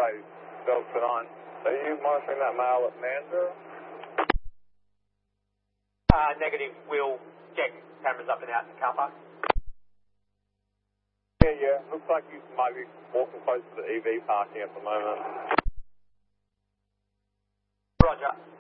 Hi, Delta 9. Are you monitoring that mail at Mandurah? Negative. We'll check cameras up and out in the car park. Yeah. Looks like you might be walking close to the EV parking at the moment. Roger.